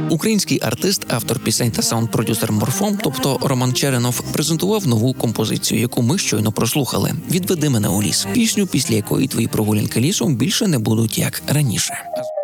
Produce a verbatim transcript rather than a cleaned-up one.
Український артист, автор пісень та саунд-продюсер Морфом, тобто Роман Черенов, презентував нову композицію, яку ми щойно прослухали «Відведи мене у ліс». Пісню, після якої твої прогулянки лісом більше не будуть як раніше.